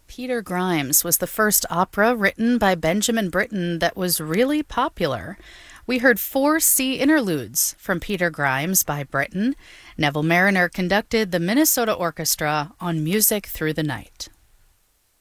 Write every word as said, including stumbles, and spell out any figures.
Peter Grimes was the first opera written by Benjamin Britten that was really popular. We heard four sea interludes from Peter Grimes by Britten. Neville Mariner conducted the Minnesota Orchestra on Music Through the Night.